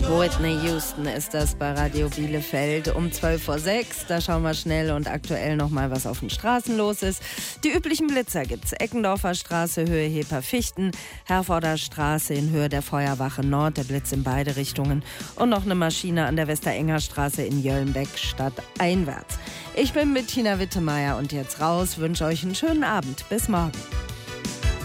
Whitney Houston ist das bei Radio Bielefeld um 5:12 Uhr. Da schauen wir schnell und aktuell nochmal, was auf den Straßen los ist. Die üblichen Blitzer gibt's. Eckendorfer Straße, Höhe Heper-Fichten, Herforder Straße in Höhe der Feuerwache Nord, der Blitz in beide Richtungen. Und noch eine Maschine an der Westerenger Straße in Jöllenbeck stadteinwärts. Ich bin Bettina Wittemeier und jetzt raus, wünsche euch einen schönen Abend. Bis morgen.